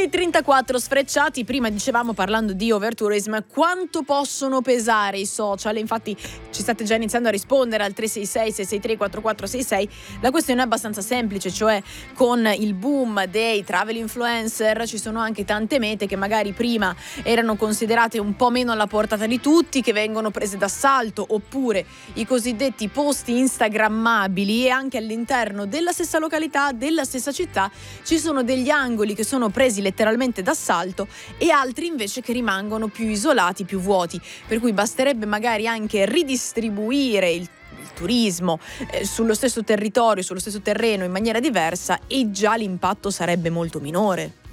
20:34 sfrecciati. Prima dicevamo, parlando di overtourism, quanto possono pesare i social. Infatti ci state già iniziando a rispondere al 366 663 4466. La questione è abbastanza semplice, cioè con il boom dei travel influencer ci sono anche tante mete che magari prima erano considerate un po' meno alla portata di tutti, che vengono prese d'assalto, oppure i cosiddetti posti instagrammabili, e anche all'interno della stessa località, della stessa città, ci sono degli angoli che sono presi letteralmente d'assalto e altri invece che rimangono più isolati, più vuoti, per cui basterebbe magari anche ridistribuire il turismo sullo stesso territorio, sullo stesso terreno in maniera diversa, e già l'impatto sarebbe molto minore.